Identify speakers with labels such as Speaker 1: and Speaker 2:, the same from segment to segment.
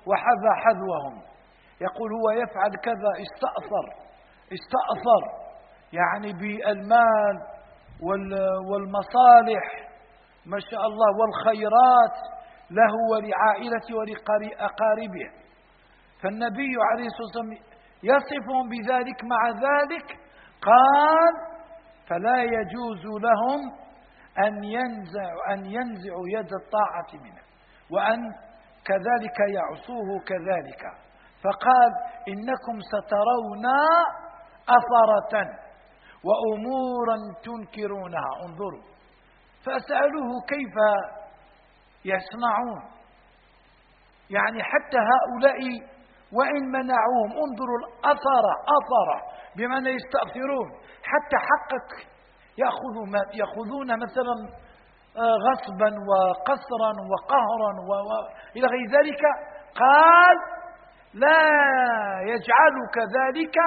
Speaker 1: وحذا حذوهم، يقول هو يفعل كذا، استأثر يعني بالمال والمصالح ما شاء الله والخيرات له ولعائلته ولأقاربه. فالنبي عليه الصلاة والسلام يصفهم بذلك. مع ذلك قال فلا يجوز لهم أن ينزعوا يد الطاعة منه، وأن كذلك يعصوه كذلك. فقال إنكم سترون أثرة وأمورا تنكرونها. انظروا، فسألوه كيف يصنعون، يعني حتى هؤلاء وإن منعوهم، انظروا الأثر بمعنى يستأثرون، حتى حقك يأخذون مثلا غصبا وقسرا وقهرا إلى غير ذلك. قال لا يجعلك ذلك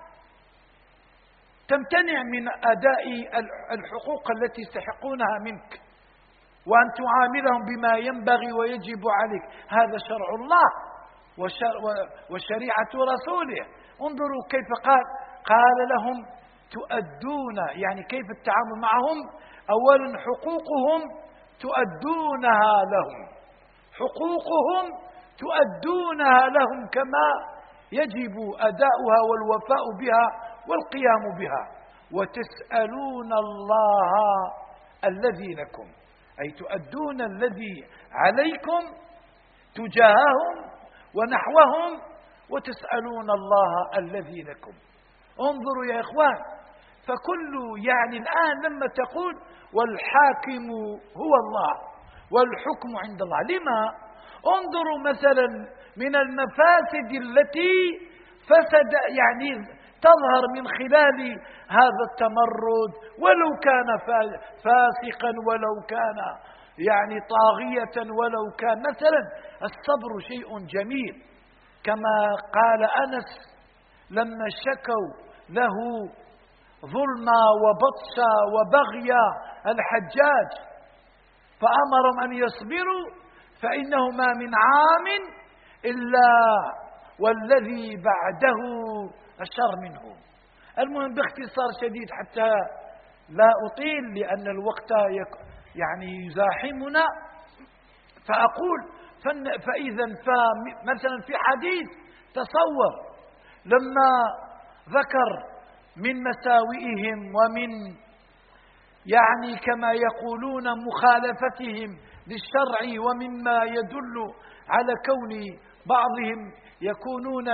Speaker 1: تمتنع من أداء الحقوق التي يستحقونها منك، وأن تعاملهم بما ينبغي ويجب عليك. هذا شرع الله وشريعة رسوله. انظروا كيف قال لهم تؤدون، يعني كيف التعامل معهم. أولا حقوقهم تؤدونها لهم، حقوقهم تؤدونها لهم كما يجب أداؤها والوفاء بها والقيام بها. وتسألون الله الذي لكم، أي تؤدون الذي عليكم تجاههم ونحوهم، وتسألون الله الذي لكم. انظروا يا إخوان، فكل يعني الآن لما تقول والحاكم هو الله والحكم عند الله، لما؟ انظروا مثلا من المفاسد التي يعني تظهر من خلال هذا التمرد، ولو كان فاسقا، ولو كان يعني طاغية، ولو كان مثلا الصبر شيء جميل، كما قال أنس لما شكوا له ظلما وبطشا وبغيا الحجاج فأمرهم أن يصبروا فإنه ما من عام إلا والذي بعده أشر منه. المهم باختصار شديد حتى لا أطيل لأن الوقت يعني يزاحمنا، فأقول فإذا مثلا في حديث تصور لما ذكر من مساوئهم ومن يعني كما يقولون مخالفتهم للشرع، ومما يدل على كون بعضهم يكونون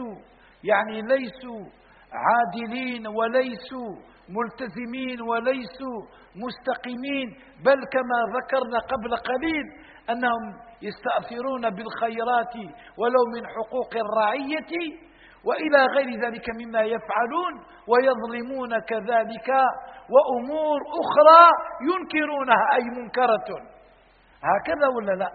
Speaker 1: ليسوا عادلين وليسوا ملتزمين وليسوا مستقيمين، بل كما ذكرنا قبل قليل أنهم يستأثرون بالخيرات ولو من حقوق الرعية وإلى غير ذلك مما يفعلون، ويظلمون كذلك، وأمور أخرى ينكرونها أي منكرة. هكذا ولا لا؟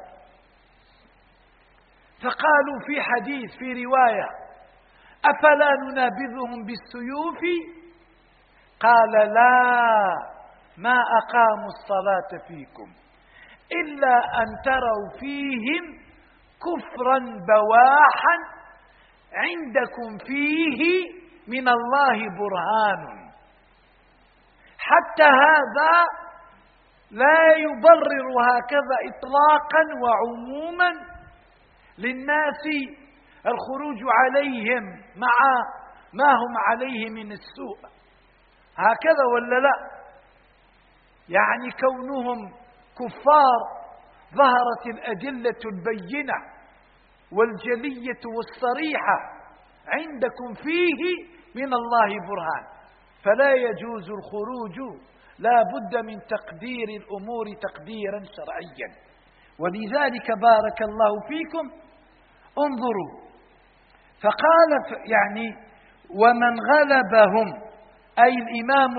Speaker 1: فقالوا في حديث في رواية أفلا ننابذهم بالسيوف؟ قال لا، ما أقاموا الصلاة فيكم إلا أن تروا فيهم كفرا بواحا عندكم فيه من الله برهان. حتى هذا لا يبرر هكذا إطلاقا وعموما للناس الخروج عليهم مع ما هم عليه من السوء، هكذا ولا لا؟ يعني كونهم كفار ظهرت الأدلة البينة والجلية والصريحة عندكم فيه من الله برهان، فلا يجوز الخروج، لا بد من تقدير الأمور تقديرا شرعيا. ولذلك بارك الله فيكم انظروا، فقال يعني ومن غلبهم أي الإمام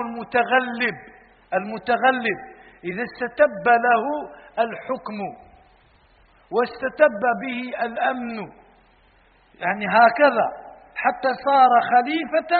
Speaker 1: المتغلب إذا استتب له الحكم واستتب به الأمن، يعني هكذا حتى صار خليفة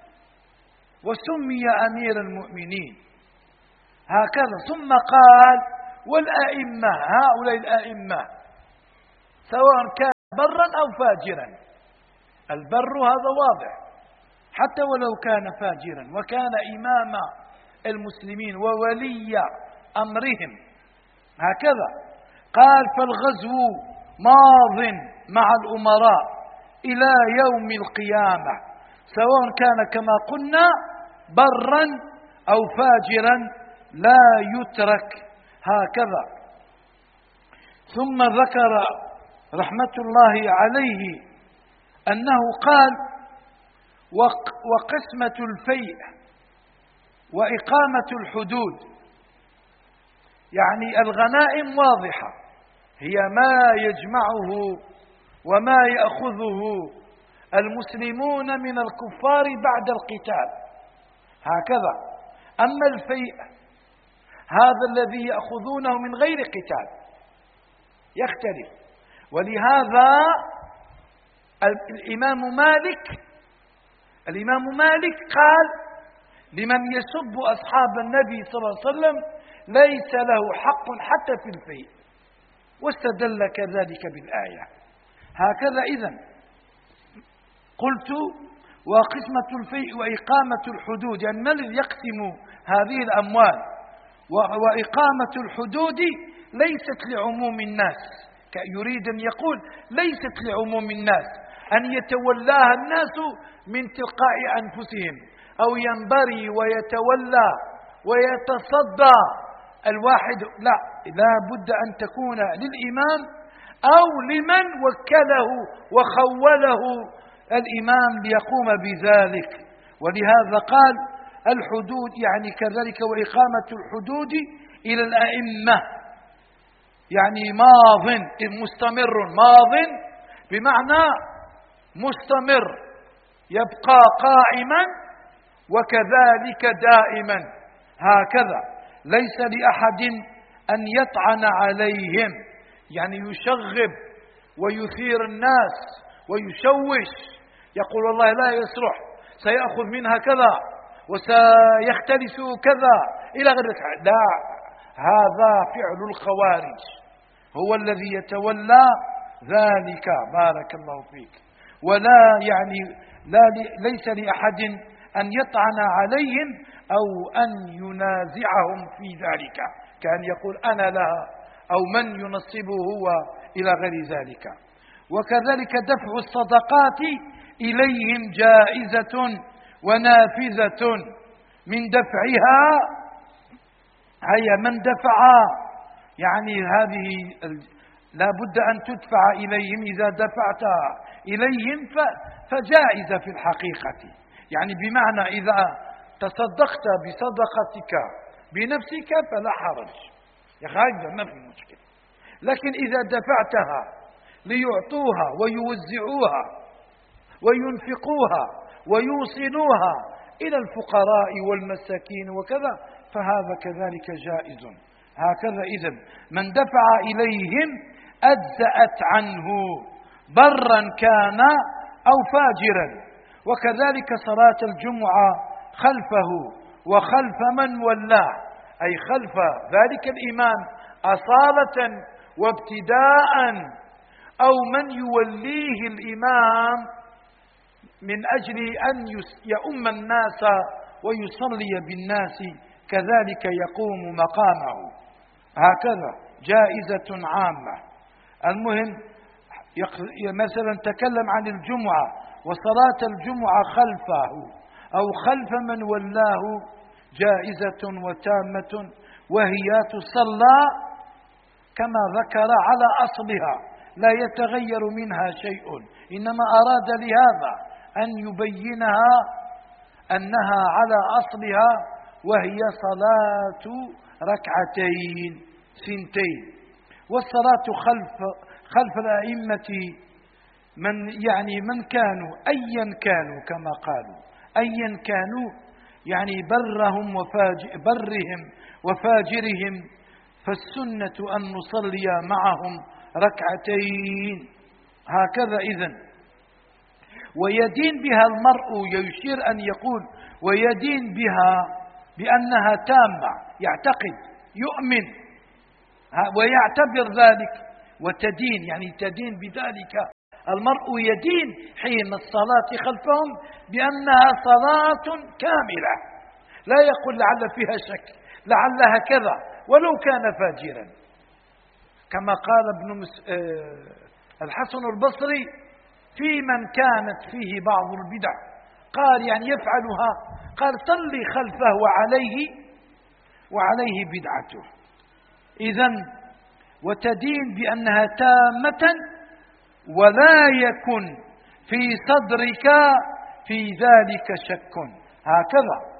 Speaker 1: وسمي أمير المؤمنين هكذا. ثم قال والأئمة، هؤلاء الأئمة سواء كان برا أو فاجرا. البر هذا واضح، حتى ولو كان فاجرا وكان إمام المسلمين وولي أمرهم. هكذا قال: فالغزو ماض مع الأمراء إلى يوم القيامة، سواء كان كما قلنا برا أو فاجرا لا يترك. هكذا. ثم ذكر رحمة الله عليه أنه قال: وقسمة الفيء وإقامة الحدود، يعني الغنائم واضحة، هي ما يجمعه وما يأخذه المسلمون من الكفار بعد القتال. هكذا. أما الفيء هذا الذي يأخذونه من غير قتال يختلف. ولهذا الإمام مالك قال: لمن يسب أصحاب النبي صلى الله عليه وسلم ليس له حق حتى في الفيء، واستدل كذلك بالآية. هكذا. إذن قلت: وقسمة الفيء وإقامة الحدود، يعني من الذي يقسم هذه الأموال؟ وإقامة الحدود ليست لعموم الناس، يريد أن يقول ليست لعموم الناس أن يتولاها الناس من تلقاء أنفسهم، أو ينبري ويتولى ويتصدى الواحد، لا بد أن تكون للإمام أو لمن وكله وخوله الإمام ليقوم بذلك. ولهذا قال: الحدود، يعني كذلك وإقامة الحدود إلى الأئمة، يعني ماض مستمر، ماض بمعنى مستمر، يبقى قائما وكذلك دائما. هكذا. ليس لأحد أن يطعن عليهم، يعني يشغب ويثير الناس ويشوش، يقول والله لا يصلح، سيأخذ منها كذا وسيختلس كذا إلى غير ذلك. لا، هذا فعل الخوارج، هو الذي يتولى ذلك. بارك الله فيك. ولا يعني ليس لأحد أن يطعن عليهم أو أن ينازعهم في ذلك، كأن يقول أنا لها، أو من ينصبه هو إلى غير ذلك. وكذلك دفع الصدقات إليهم جائزة ونافذة. من دفعها هي من دفع، يعني هذه لا بد أن تدفع إليهم. إذا دفعتها إليهم فجائزة في الحقيقة، يعني بمعنى إذا تصدقت بصدقتك بنفسك فلا حرج، يا ما في مشكلة. لكن إذا دفعتها ليعطوها ويوزعوها وينفقوها ويوصلوها إلى الفقراء والمساكين وكذا فهذا كذلك جائز. هكذا. إذن من دفع إليهم أجزأت عنه برا كان أو فاجرا. وكذلك صلاة الجمعة خلفه وخلف من ولاه، أي خلف ذلك الإمام أصالة وابتداء، أو من يوليه الإمام من أجل أن يؤم الناس ويصلي بالناس، كذلك يقوم مقامه. هكذا جائزة عامة. المهم مثلا تكلم عن الجمعة وصلاة الجمعة خلفه أو خلف من ولاه جائزة وتامة، وهي تصلى كما ذكر على أصلها لا يتغير منها شيء، إنما أراد لهذا أن يبينها أنها على أصلها، وهي صلاة ركعتين ثنتين. والصلاة خلف الأئمة من كانوا أيا كانوا، كما قالوا أيا كانوا، يعني برهم وفاجرهم، فالسنة أن نصلي معهم ركعتين. هكذا. إذن ويدين بها المرء، يشير أن يقول ويدين بها بأنها تامة، يعتقد يؤمن ويعتبر ذلك، وتدين يعني تدين بذلك المرء يدين حين الصلاة خلفهم بأنها صلاة كاملة، لا يقول لعل فيها شك، لعلها كذا، ولو كان فاجرا. كما قال الحسن البصري في من كانت فيه بعض البدع، قال يعني يفعلها، قال صلي خلفه وعليه بدعته. إذن وتدين بأنها تامة، ولا يكن في صدرك في ذلك شك، هكذا.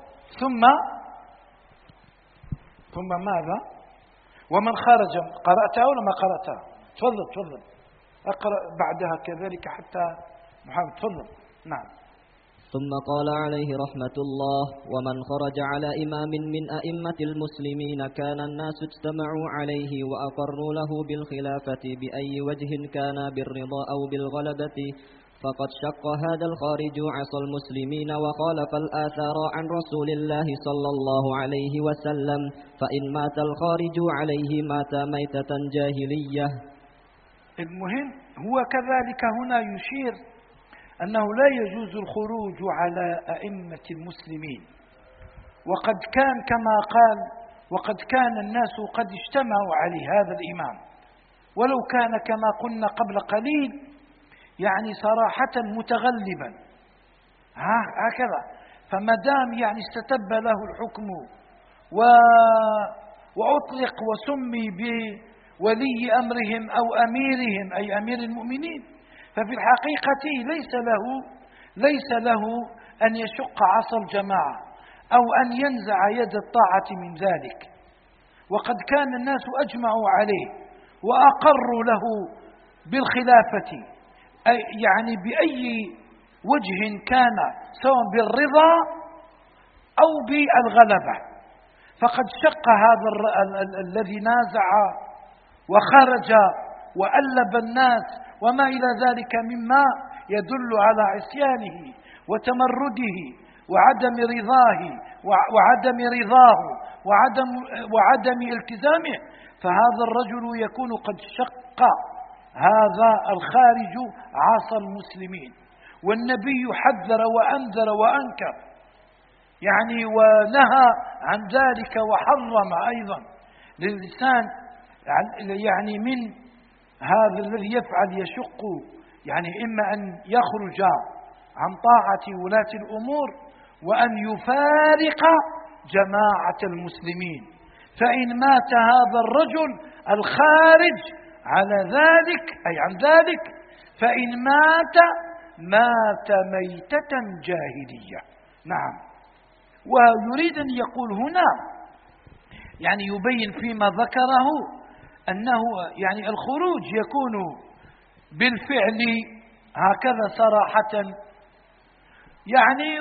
Speaker 1: ثم ماذا؟ ومن خرج، قرأتها ولا ما قرأتها؟ تفضل أقرأ بعدها كذلك حتى محمد، تفضل. نعم.
Speaker 2: ثم قال عليه رحمة الله: ومن خرج على إمام من أئمة المسلمين كان الناس اجتمعوا عليه وأقروا له بالخلافة بأي وجه كان، بالرضا أو بالغلبة، فقد شق هذا الخارج عصى المسلمين وخالف الآثار عن رسول الله صلى الله عليه وسلم، فإن مات الخارج عليه مات ميتة جاهلية.
Speaker 1: المهم هو كذلك هنا يشير أنه لا يجوز الخروج على أئمة المسلمين، وقد كان كما قال: وقد كان الناس قد اجتمعوا عليه هذا الإمام، ولو كان كما قلنا قبل قليل يعني صراحة متغلبا، هكذا. فما دام يعني استتب له الحكم وأطلق وسمي بولي أمرهم أو أميرهم أي أمير المؤمنين، ففي الحقيقة ليس له أن يشق عصا الجماعة أو أن ينزع يد الطاعة من ذلك. وقد كان الناس أجمعوا عليه وأقروا له بالخلافة، يعني بأي وجه كان، سواء بالرضا أو بالغلبة. فقد شق هذا الذي نازع وخرج وألب الناس وما إلى ذلك مما يدل على عصيانه وتمرده وعدم رضاه وعدم التزامه. فهذا الرجل يكون قد شق هذا الخارج عصى المسلمين، والنبي حذر وأنذر وأنكر يعني ونهى عن ذلك، وحرم أيضا للإنسان يعني من هذا الذي يفعل يشق، يعني إما أن يخرج عن طاعة ولاة الأمور وأن يفارق جماعة المسلمين. فإن مات هذا الرجل الخارج على ذلك أي عن ذلك، فإن مات ميتة جاهلية. نعم. ويريد أن يقول هنا يعني يبين فيما ذكره أنه يعني الخروج يكون بالفعل هكذا صراحة، يعني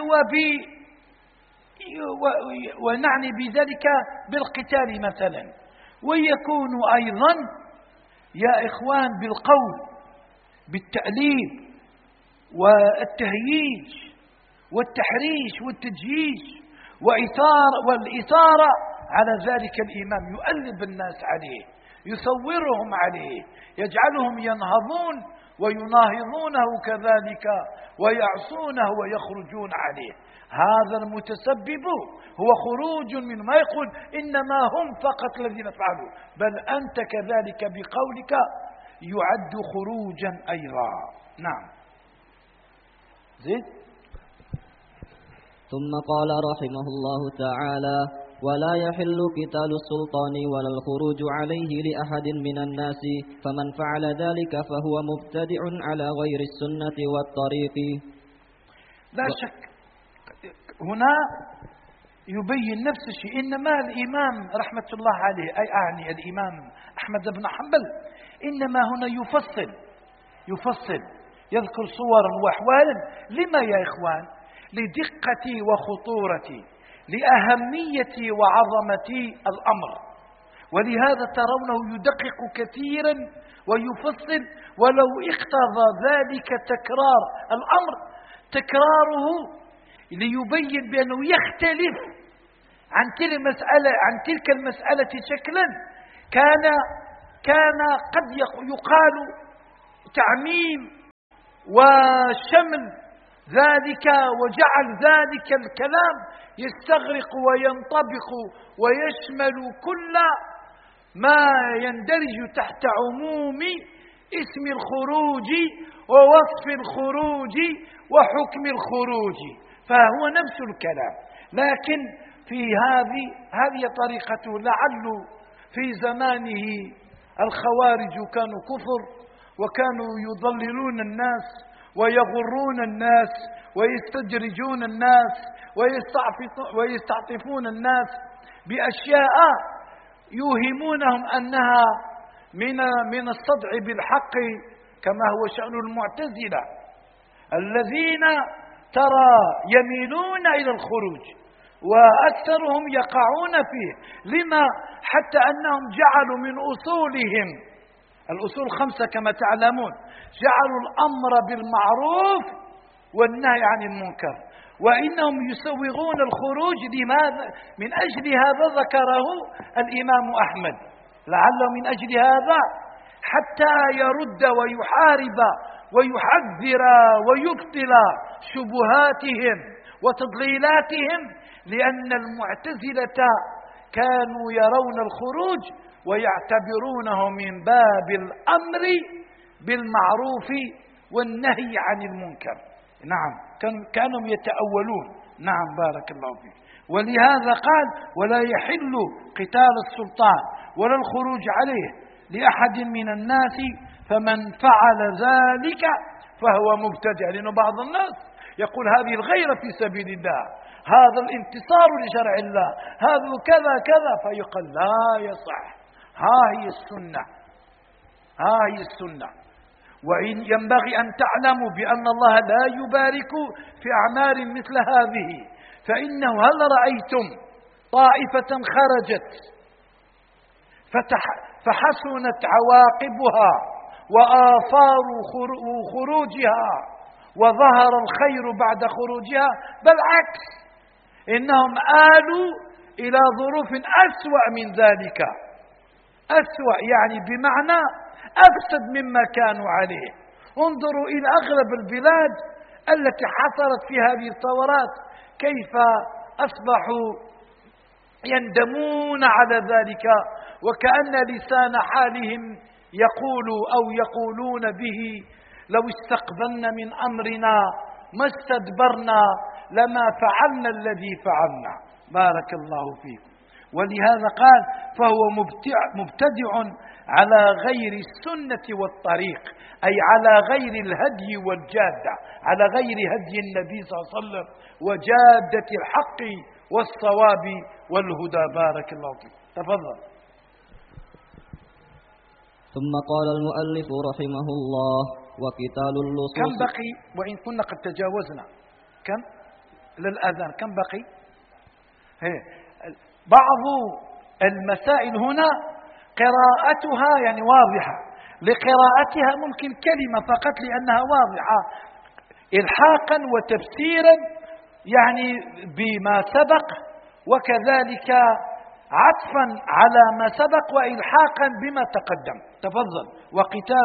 Speaker 1: ونعني بذلك بالقتال مثلا، ويكون أيضا يا إخوان بالقول، بالتأليب والتهييج والتحريش والتجييش والإثارة على ذلك الإمام، يؤلب الناس عليه، يثورهم عليه، يجعلهم ينهضون ويناهضونه كذلك ويعصونه ويخرجون عليه. هذا المتسبب هو خروج من ما يقول إنما هم فقط الذين فعلوا، بل أنت كذلك بقولك يعد خروجا أيضا. نعم. زيد.
Speaker 2: ثم قال رحمه الله تعالى: ولا يحل قتال السلطان ولا الخروج عليه لأحد من الناس، فمن فعل ذلك فهو مبتدع على غير السنة والطريق.
Speaker 1: لا شك هنا يبين نفس الشيء. إنما الإمام رحمة الله عليه أي أعني الإمام أحمد بن حنبل إنما هنا يفصل يذكر صورا وأحوالا. لما يا إخوان؟ لدقة وخطورة، لأهمية وعظمة الأمر، ولهذا ترونه يدقق كثيرا ويفصل، ولو اقتضى ذلك تكرار الأمر تكراره ليبين بأنه يختلف عن تلك المسألة شكلا كان قد يقال تعميم وشمل ذلك وجعل ذلك الكلام يستغرق وينطبق ويشمل كل ما يندرج تحت عموم اسم الخروج ووصف الخروج وحكم الخروج، فهو نفس الكلام. لكن في هذه طريقته. لعل في زمانه الخوارج كانوا كفر، وكانوا يضللون الناس ويغرون الناس ويستدرجون الناس ويستعطفون الناس بأشياء يوهمونهم أنها من الصدع بالحق، كما هو شأن المعتزلة الذين ترى يميلون إلى الخروج وأكثرهم يقعون فيه. لما؟ حتى أنهم جعلوا من أصولهم الأصول 5 كما تعلمون، جعلوا الأمر بالمعروف والنهي عن المنكر، وإنهم يسوغون الخروج. لماذا؟ من أجل هذا ذكره الإمام أحمد، لعله من أجل هذا حتى يرد ويحارب ويحذر ويبطل شبهاتهم وتضليلاتهم، لأن المعتزلة كانوا يرون الخروج ويعتبرونه من باب الأمر بالمعروف والنهي عن المنكر. نعم، كانوا يتأولون. نعم، بارك الله فيك. ولهذا قال: ولا يحل قتال السلطان ولا الخروج عليه لأحد من الناس، فمن فعل ذلك فهو مبتدع. لأن بعض الناس يقول هذه الغيرة في سبيل الله، هذا الانتصار لشرع الله، هذا كذا كذا، فيقال لا يصح. ها هي السنة. وإن ينبغي أن تعلموا بأن الله لا يبارك في أعمال مثل هذه، فإنه هل رأيتم طائفة خرجت فحسنت عواقبها وآثار خروجها وظهر الخير بعد خروجها؟ بل عكس، إنهم آلوا إلى ظروف أسوأ من ذلك. أسوأ يعني بمعنى أفسد مما كانوا عليه. انظروا إلى أغلب البلاد التي حصلت في هذه الثورات كيف أصبحوا يندمون على ذلك، وكأن لسان حالهم يقول أو يقولون به: لو استقبلنا من أمرنا ما استدبرنا لما فعلنا الذي فعلنا. بارك الله فيكم. ولهذا قال: فهو مبتدع على غير السنة والطريق، أي على غير الهدي والجادة، على غير هدي النبي صلى الله عليه وسلم وجادة الحق والصواب والهدى. بارك الله فيك. تفضل.
Speaker 2: ثم قال المؤلف رحمه الله: وقتال اللصوص.
Speaker 1: كم بقي؟ وإن كنا قد تجاوزنا كم للأذان، كم بقي؟ بعض المسائل هنا قراءتها يعني واضحة، لقراءتها ممكن كلمة فقط لأنها واضحة، إلحاقا وتفسيرا يعني بما سبق، وكذلك عطفا على ما سبق وإلحاقا بما تقدم. تفضل. وقتال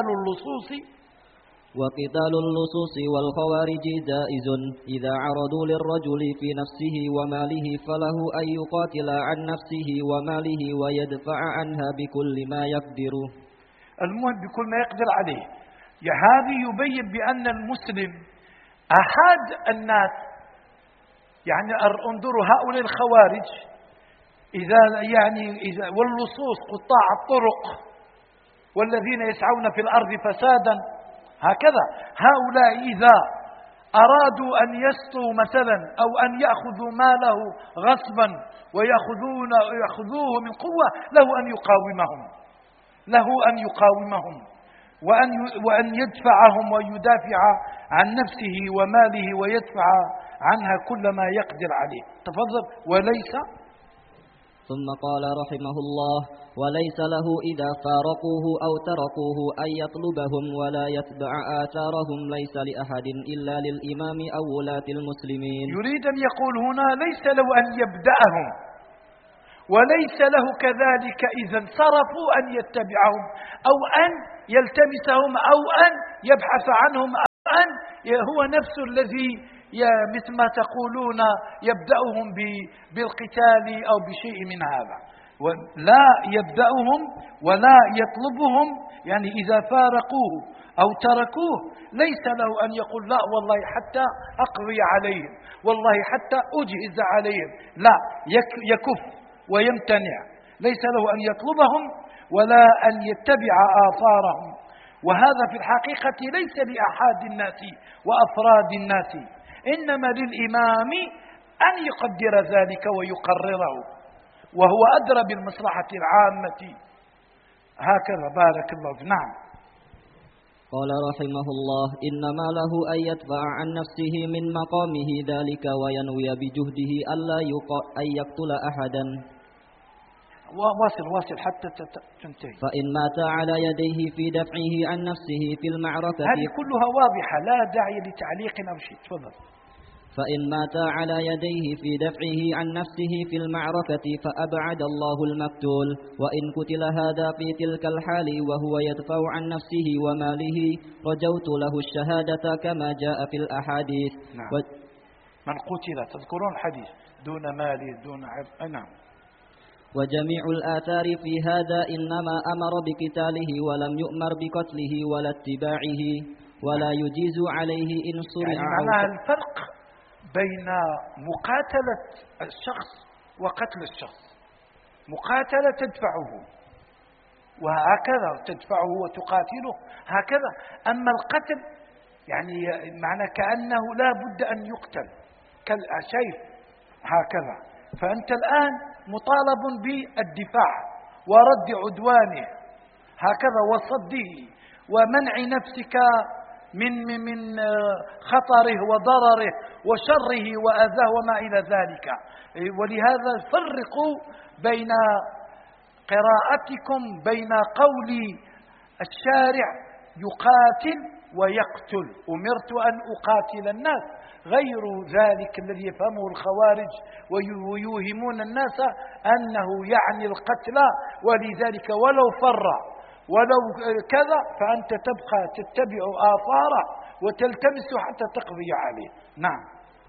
Speaker 2: اللصوص والخوارج جائز إذا عرضوا للرجل في نفسه وماله، فله أن يقاتل عن نفسه وماله ويدفع عنها بكل ما يقدر.
Speaker 1: المهم بكل ما يقدر عليه. هذه يبين بأن المسلم أحد الناس. يعني انظروا هؤلاء الخوارج إذا واللصوص قطاع الطرق والذين يسعون في الأرض فسادا، هكذا هؤلاء إذا أرادوا أن يسطوا مثلا أو أن يأخذوا ماله غصبا ويأخذوه من قوة، له أن يقاومهم وأن يدفعهم ويدافع عن نفسه وماله ويدفع عنها كل ما يقدر عليه. تفضل.
Speaker 2: ثم قال رحمه الله: وليس له إذا فارقوه أو تركوه أن يطلبهم ولا يتبع آثارهم، ليس لأحد إلا للإمام أو ولاة المسلمين.
Speaker 1: يريد أن يقول هنا ليس له أن يبدأهم، وليس له كذلك إذا انصرفوا أن يتبعهم أو أن يلتمسهم أو أن يبحث عنهم هو نفس الذي مثل ما تقولون يبدأهم بالقتال أو بشيء من هذا، لا يبدأهم ولا يطلبهم، يعني إذا فارقوه أو تركوه ليس له أن يقول لا والله حتى أقضي عليهم، والله حتى أجهز عليهم، لا، يكف ويمتنع، ليس له أن يطلبهم ولا أن يتبع آثارهم. وهذا في الحقيقة ليس لأحد الناس وأفراد الناس، إنما للإمام أن يقدر ذلك ويقرره، وهو أدرى بالمصلحة العامة. هكذا بارك الله فيك. نعم.
Speaker 2: قال رحمه الله: إنما له أن يدفع عن نفسه من مقامه ذلك وينوي بجهده أن يقتل أحدا.
Speaker 1: واصل حتى تنتهي.
Speaker 2: فإن مات على يديه في دفعه عن نفسه في المعركة،
Speaker 1: هذه كلها واضحة لا داعي لتعليق أو شيء. تفضل.
Speaker 2: فإن مات على يديه في دفعه عن نفسه في المعركة فأبعد الله المقتول، وإن قتل هذا في تلك الحال وهو يدفع عن نفسه وماله رجوت له الشهادة كما جاء في الأحاديث.
Speaker 1: نعم. من قتل، تذكرون الحديث، دون ماله دون عرض. نعم.
Speaker 2: وجميع الآثار في هذا إنما أمر بقتاله ولم يؤمر بقتله ولا اتباعه، ولا يجيز عليه إن صرع.
Speaker 1: يعني معناها الفرق بين مقاتلة الشخص وقتل الشخص. مقاتلة تدفعه وهكذا، تدفعه وتقاتله هكذا. أما القتل يعني معنى كأنه لا بد أن يقتل كالسيف هكذا. فأنت الآن مطالب بالدفاع ورد عدوانه هكذا، وصده ومنع نفسك من خطره وضرره وشره وأذاه وما إلى ذلك. ولهذا فرقوا بين قراءتكم بين قول الشارع يقاتل ويقتل، أمرت أن أقاتل الناس، غير ذلك الذي يفهمه الخوارج ويوهمون الناس أنه يعني القتل، ولذلك ولو فر ولو كذا فأنت تبقى تتبع آثاره وتلتمس حتى تقضي عليه. نعم.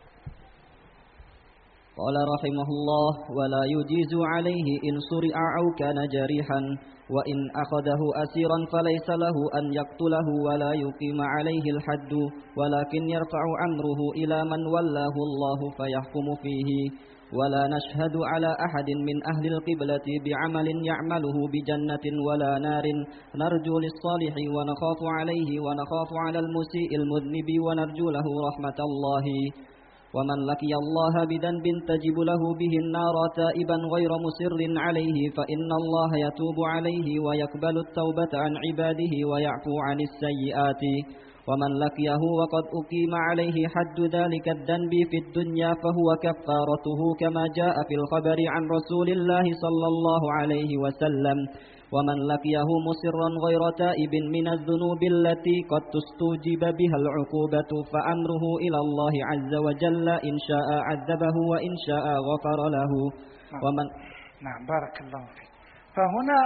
Speaker 2: قال رحمه الله: ولا يجيز عليه إن صرع أو كان جريحا، وإن أخذه أسيرا فليس له أن يقتله ولا يقيم عليه الحد، ولكن يرفع أمره إلى من ولاه الله فيحكم فيه. ولا نشهد على أحد من أهل القبلة بعمل يعمله بجنة ولا نار، نرجو للصالح ونخاف عليه ونخاف على المسيء المذنب ونرجو له رحمة الله. ومن لقي الله بذنب تجب له به النار تائبا غير مصر عليه فإن الله يتوب عليه ويقبل التوبة عن عباده ويعفو عن السيئات. ومن لقيه وقد أقيم عليه حد ذلك الذنب في الدنيا فهو كفارته كما جاء في الخبر عن رسول الله صلى الله عليه وسلم. ومن لقيه مصرا غير تائب من الذنوب التي قد تستوجب بها العقوبة فأمره إلى الله عز وجل، إن شاء عذبه وإن شاء غفر له.
Speaker 1: نعم بارك الله فيك. فهنا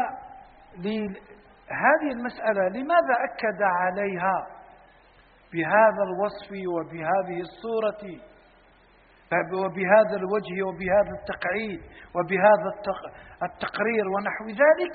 Speaker 1: هذه المسألة لماذا أكد عليها بهذا الوصف وبهذه الصورة وبهذا الوجه وبهذا التقعيد وبهذا التقرير ونحو ذلك؟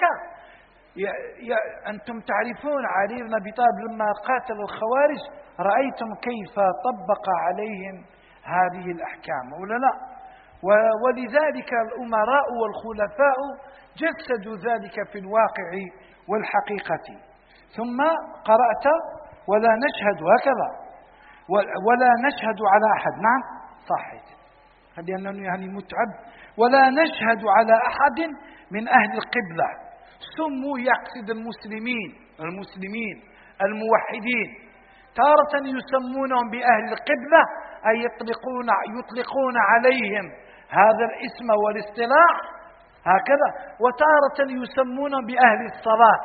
Speaker 1: أنتم تعرفون علي بن أبي طالب لما قاتل الخوارج رأيتم كيف طبق عليهم هذه الأحكام ولا لا؟ ولذلك الأمراء والخلفاء جسدوا ذلك في الواقع والحقيقة. ثم قرأت ولا نشهد هكذا ولا نشهد على أحد. نعم صحيح، لأنه يعني متعب. ولا نشهد على أحد من أهل القبلة، سموا يقصد المسلمين الموحدين، تارة يسمونهم بأهل القبلة أي يطلقون عليهم هذا الاسم والاصطلاح هكذا، وتارة يسمونهم بأهل الصلاة،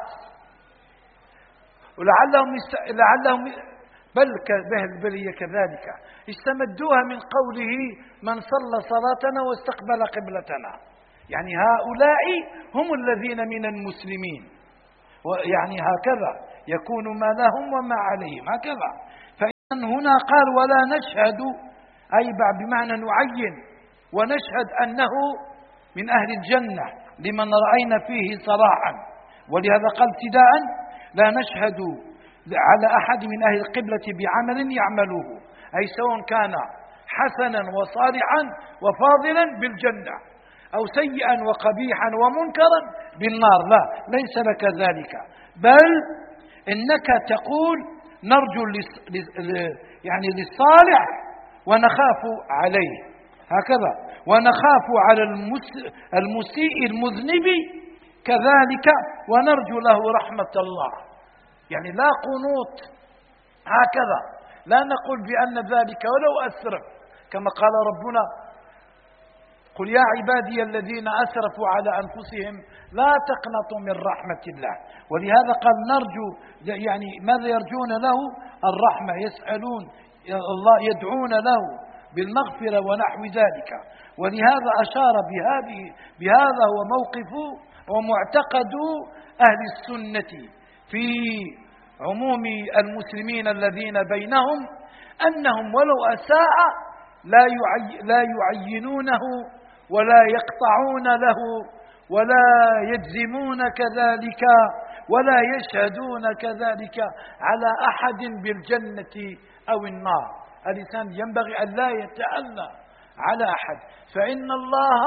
Speaker 1: ولعلهم بل هي كذلك استمدوها من قوله من صلى صلاتنا واستقبل قبلتنا، يعني هؤلاء هم الذين من المسلمين، يعني هكذا يكون ما لهم وما عليهم هكذا. هنا قال ولا نشهد، أي بمعنى نعين ونشهد أنه من أهل الجنة لمن رأينا فيه صلاحا. ولهذا قال ابتداء لا نشهد على أحد من أهل القبلة بعمل يعمله، أي سواء كان حسنا وصالحا وفاضلا بالجنة أو سيئا وقبيحا ومنكرا بالنار، لا، ليس لك ذلك، بل إنك تقول نرجو يعني للصالح ونخاف عليه، هكذا، ونخاف على المسيء المذنب كذلك ونرجو له رحمة الله. يعني لا قنوط، هكذا لا نقول بأن ذلك ولو أسرف، كما قال ربنا قل يا عبادي الذين أسرفوا على أنفسهم لا تقنطوا من رحمة الله. ولهذا قال نرجو، يعني ماذا يرجون له؟ الرحمة، يسألون الله، يدعون له بالمغفرة ونحو ذلك. ولهذا أشار بهذا هو موقف ومعتقد أهل السنة في عموم المسلمين الذين بينهم، أنهم ولو أساء لا يعينونه ولا يقطعون له ولا يجزمون كذلك ولا يشهدون كذلك على أحد بالجنة أو النار. الإنسان ينبغي أن لا يتألى على أحد، فإن الله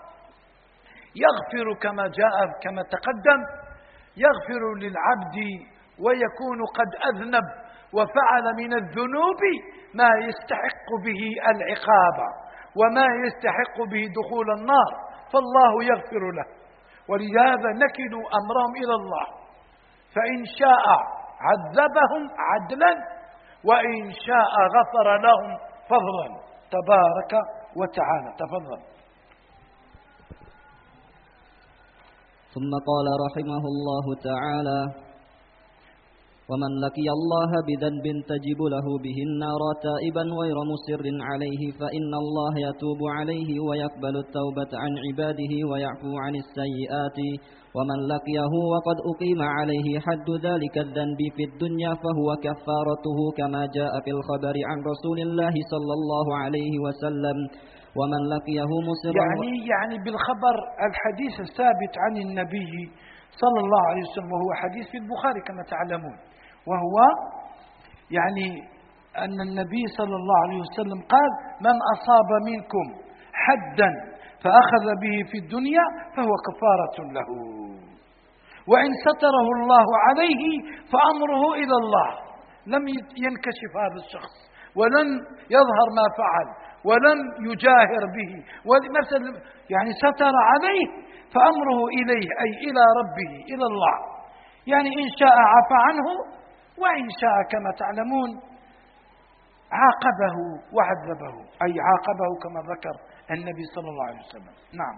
Speaker 1: يغفر كما تقدم، يغفر للعبد ويكون قد أذنب وفعل من الذنوب ما يستحق به العقاب وما يستحق به دخول النار، فالله يغفر له. ولهذا نكل أمرهم إلى الله، فإن شاء عذبهم عدلا وإن شاء غفر لهم فضلا تبارك وتعالى. تفضل.
Speaker 2: ثم قال رحمه الله تعالى ومن لقي الله بذنب تجب له به النار تائبا غير مصر عليه فإن الله يتوب عليه ويقبل التوبة عن عباده ويعفو عن السيئات. ومن لقيه وقد أقيم عليه حد ذلك الذنب في الدنيا فهو كفارته كما جاء في الخبر عن رسول الله صلى الله عليه وسلم. ومن لقيه مصرا
Speaker 1: يعني بالخبر الحديث الثابت عن النبي صلى الله عليه وسلم، وهو حديث في البخاري كما تعلمون، وهو يعني أن النبي صلى الله عليه وسلم قال من أصاب منكم حدا فأخذ به في الدنيا فهو كفارة له، وإن ستره الله عليه فأمره إلى الله، لم ينكشف هذا الشخص ولن يظهر ما فعل ولم يجاهر به، مثلا يعني ستر عليه فأمره إليه، أي إلى ربه إلى الله، يعني إن شاء عفى عنه وإن شاء كما تعلمون عاقبه وعذبه، أي عاقبه كما ذكر النبي صلى الله عليه وسلم. نعم.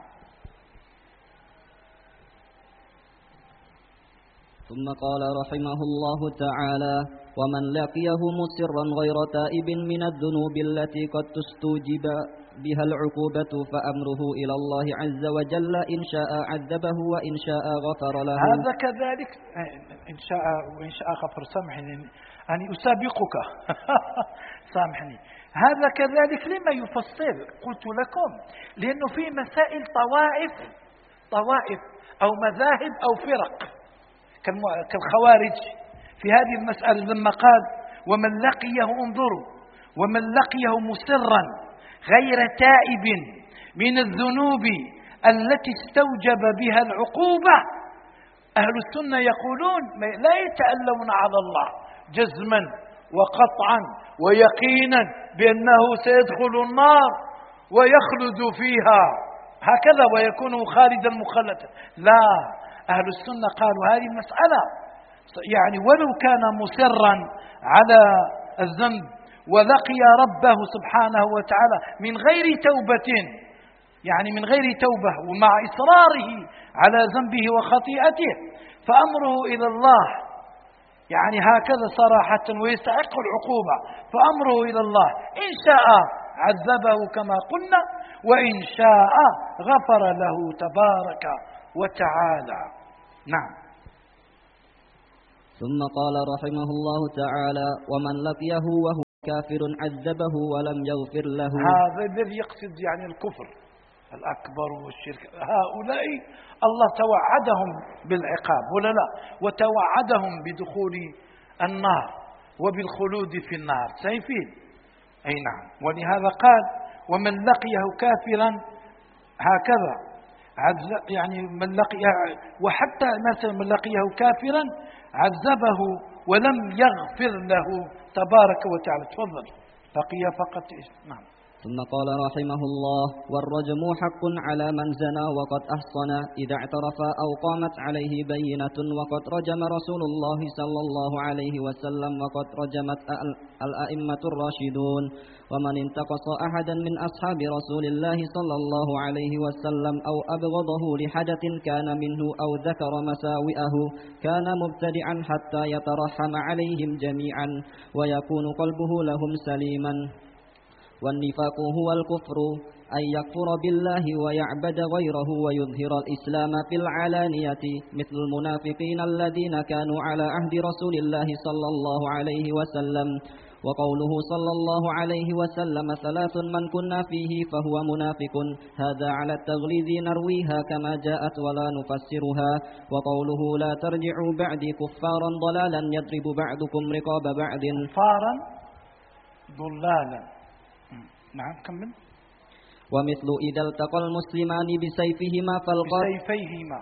Speaker 2: ثم قال رحمه الله تعالى ومن لقيه مصرا غير تائب من الذنوب التي قد تستوجب بها العقوبة فأمره إلى الله عز وجل إن شاء عذبه وإن شاء غفر له.
Speaker 1: هذا كذلك إن شاء وإن شاء غفر. سامحني أني أسابقك سامحني. هذا كذلك لما يفصل قلت لكم، لأنه في مسائل طوائف أو مذاهب أو فرق كالخوارج في هذه المسألة، لما قال ومن لقيه انظروا ومن لقيه مسرا غير تائب من الذنوب التي استوجب بها العقوبة، أهل السنة يقولون لا يتألون على الله جزما وقطعا ويقينا بأنه سيدخل النار ويخلد فيها هكذا ويكون خالدا مخلدا، لا، أهل السنة قالوا هذه المسألة يعني ولو كان مصرا على الذنب ولقي ربه سبحانه وتعالى من غير توبة، يعني من غير توبة ومع إصراره على ذنبه وخطيئته فأمره إلى الله، يعني هكذا صراحة ويستحق العقوبة، فأمره إلى الله إن شاء عذبه كما قلنا وإن شاء غفر له تبارك وتعالى. نعم.
Speaker 2: ثم قال رحمه الله تعالى ومن لقيه وهو كافر عذبه ولم يغفر له.
Speaker 1: هذا الذي يقصد يعني الكفر الأكبر والشرك. هؤلاء الله توعدهم بالعقاب ولا لا، وتوعدهم بدخول النار وبالخلود في النار سيفين. أي نعم. ولهذا قال ومن لقيه كافرا هكذا يعني من لقيه، وحتى مثلا من لقيه كافرا عذبه ولم يغفر له تبارك وتعالى. تفضل لقي فقط. نعم.
Speaker 2: ثم قال رحمه الله: والرجم حق على من زنى وقد أحصن إذا اعترف أو قامت عليه بينة، وقد رجم رسول الله صلى الله عليه وسلم وقد رجمت الأئمة الراشدون. ومن انتقص أحدا من أصحاب رسول الله صلى الله عليه وسلم أو أبغضه لحدث كان منه أو ذكر مساوئه كان مبتدعا حتى يترحم عليهم جميعا ويكون قلبه لهم سليما. والنفاق هو الكفر، أن يكفر بالله ويعبد غيره ويظهر الإسلام في العلانية، مثل المنافقين الذين كانوا على عهد رسول الله صلى الله عليه وسلم. وقوله صلى الله عليه وسلم: ثلاث من كنا فيه فهو منافق، هذا على التغليظ نرويها كما جاءت ولا نفسرها. وقوله: لا ترجعوا بعدي كفارا ضلالا يضرب بعضكم رقاب بعض.
Speaker 1: كفارا ضلالا. نعم كمل.
Speaker 2: ومثل إذا التقى المسلمان بسيفهما
Speaker 1: بسيفيهما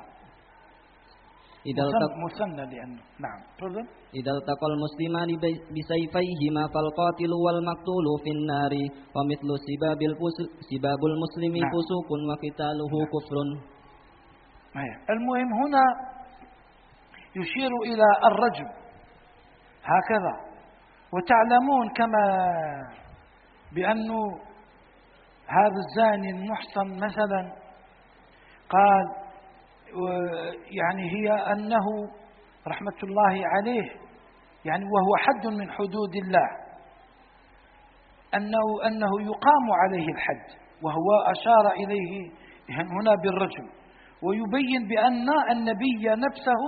Speaker 1: مثنى لأنه. نعم تفضل.
Speaker 2: إذا التقى المسلمان بسيفيهما فالقاتل والمقتول في النار. ومثل سباب المسلم فسوق وقتاله كفر.
Speaker 1: المهم هنا يشير إلى الرجم هكذا. وتعلمون كما بأنه هذا الزاني المحصن مثلا قال يعني هي أنه رحمة الله عليه يعني وهو حد من حدود الله أنه يقام عليه الحد، وهو أشار إليه هنا بالرجم، ويبين بأن النبي نفسه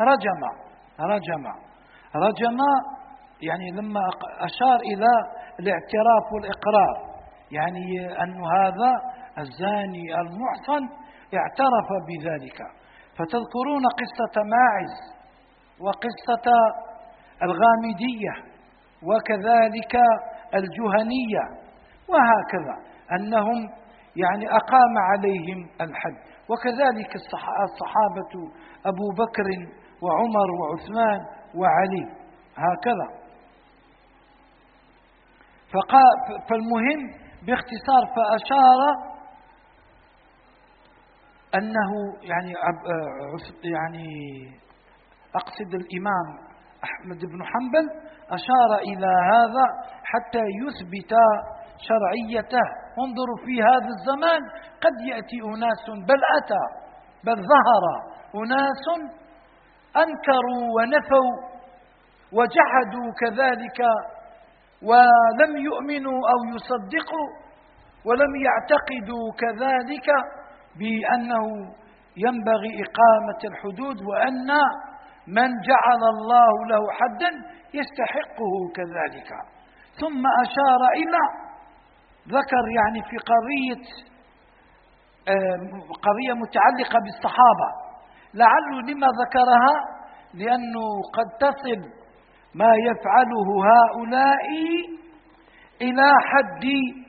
Speaker 1: رجم يعني لما أشار إلى الاعتراف والإقرار، يعني أن هذا الزاني المحصن اعترف بذلك. فتذكرون قصة ماعز وقصة الغامدية وكذلك الجهنية وهكذا، أنهم يعني أقام عليهم الحد. وكذلك الصحابة أبو بكر وعمر وعثمان وعلي هكذا. فالمهم باختصار فأشار أنه يعني أقصد الإمام أحمد بن حنبل أشار إلى هذا حتى يثبت شرعيته. انظروا في هذا الزمان قد يأتي أناس بل ظهر أناس أنكروا ونفوا وجحدوا كذلك ولم يؤمنوا أو يصدقوا ولم يعتقدوا كذلك بأنه ينبغي إقامة الحدود، وأن من جعل الله له حدا يستحقه كذلك. ثم أشار إلى ذكر يعني في قضية متعلقة بالصحابة، لعله لما ذكرها لأنه قد تصل ما يفعله هؤلاء إلى حد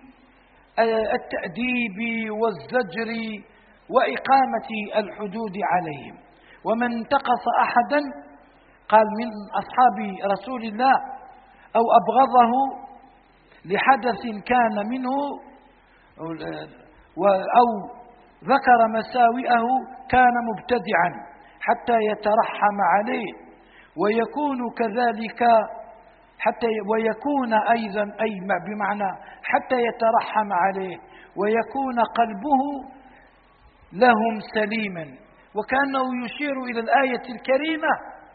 Speaker 1: التأديب والزجر وإقامة الحدود عليهم. ومن انتقص أحدا قال من أصحاب رسول الله أو أبغضه لحدث كان منه أو ذكر مساوئه كان مبتدعا حتى يترحم عليه، ويكون كذلك ويكون أيضا أي بمعنى حتى يترحم عليه ويكون قلبه لهم سليما. وكأنه يشير إلى الآية الكريمة: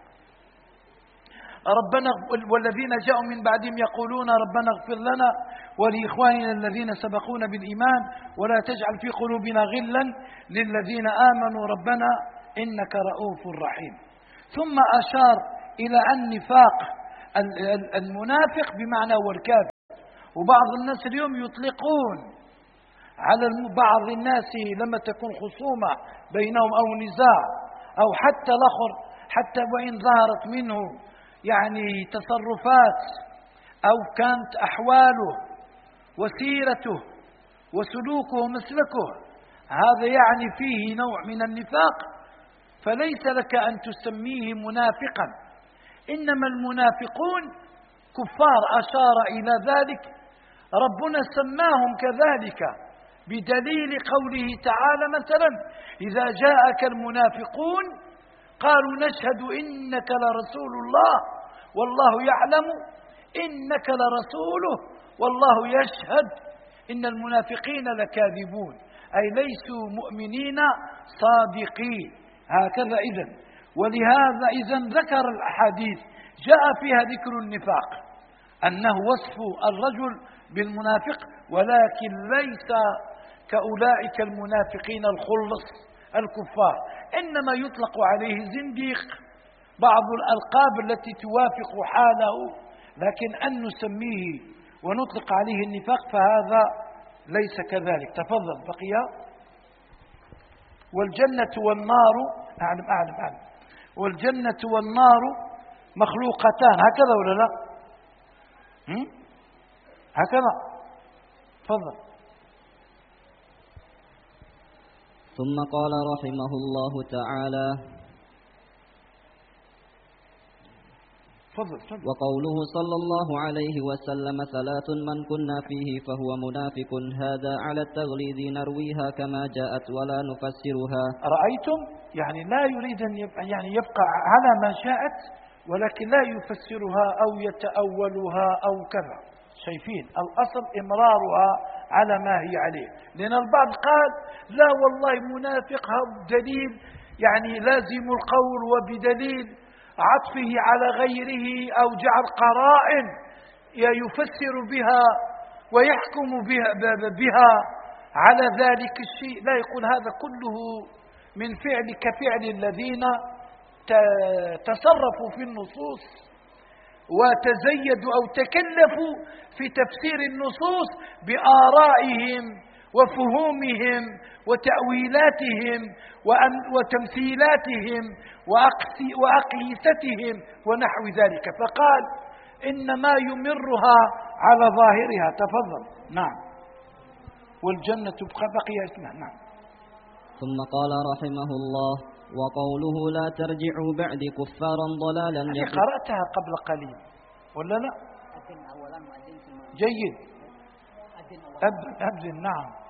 Speaker 1: ربنا والذين جاءوا من بعدهم يقولون ربنا اغفر لنا ولإخواننا الذين سبقونا بالإيمان ولا تجعل في قلوبنا غلا للذين آمنوا ربنا إنك رؤوف رحيم. ثم أشار إلى النفاق المنافق بمعنى والكافر. وبعض الناس اليوم يطلقون على بعض الناس لما تكون خصومة بينهم أو نزاع أو حتى الآخر، حتى وإن ظهرت منه يعني تصرفات أو كانت أحواله وسيرته وسلوكه ومسلكه هذا يعني فيه نوع من النفاق، فليس لك أن تسميه منافقا، إنما المنافقون كفار. أشار إلى ذلك ربنا سماهم كذلك بدليل قوله تعالى مثلا إذا جاءك المنافقون قالوا نشهد إنك لرسول الله والله يعلم إنك لرسوله والله يشهد إن المنافقين لكاذبون، أي ليسوا مؤمنين صادقين. هكذا إذن. ولهذا إذن ذكر الأحاديث جاء فيها ذكر النفاق أنه وصف الرجل بالمنافق، ولكن ليس كأولئك المنافقين الخلص الكفار، إنما يطلق عليه زنديق، بعض الألقاب التي توافق حاله، لكن أن نسميه ونطلق عليه النفاق فهذا ليس كذلك. تفضل بقي. والجنة والنار أعلم والجنة والنار مخلوقتان، هكذا ولا لا؟ هكذا. تفضل.
Speaker 2: ثم قال رحمه الله تعالى وقوله صلى الله عليه وسلم ثلاث من كنا فيه فهو منافق، هذا على التغليظ نرويها كما جاءت ولا نفسرها.
Speaker 1: رأيتم؟ يعني لا يريد أن يبقى على ما جاءت، ولكن لا يفسرها أو يتأولها أو كذا. شايفين الأصل إمرارها على ما هي عليه، لأن البعض قال لا والله منافق دليل يعني لازم القول وبدليل عطفه على غيره أو جعل قرائن يفسر بها ويحكم بها على ذلك الشيء. لا، يقول هذا كله من فعل كفعل الذين تصرفوا في النصوص وتزيدوا أو تكلفوا في تفسير النصوص بآرائهم وفهومهم وتأويلاتهم وتمثيلاتهم وأقيستهم ونحو ذلك، فقال إنما يمرها على ظاهرها. تفضل. نعم. والجنة بقي اسمها. نعم.
Speaker 2: ثم قال رحمه الله وقوله لا ترجعوا بعد كفارا ضلالا.
Speaker 1: قرأتها قبل قليل ولا لا؟ جيد. أبذن. نعم.